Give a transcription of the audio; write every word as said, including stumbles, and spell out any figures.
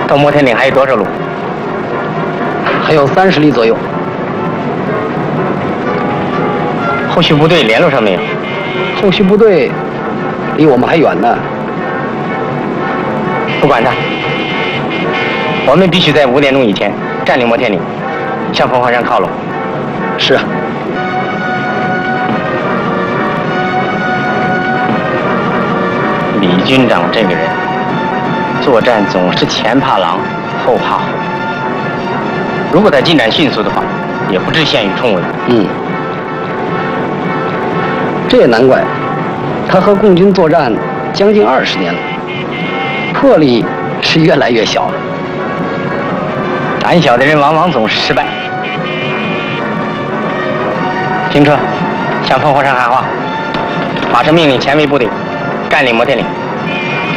到摩天岭还有多少路？ 还有三十里左右。 后续部队联络上没有？ 后续部队离我们还远呢。 不管他，我们必须在五点钟以前占领摩天岭，向凤凰山靠拢。 是啊。 李军长这个人，作战总是前怕狼，后怕虎。如果他进展迅速的话，也不至陷于重围。 嗯，这也难怪，他和共军作战将近二十年了，魄力是越来越小了。 胆小的人往往总是失败。停车，向凤凰山喊话，发射命令前卫部队占领摩天岭。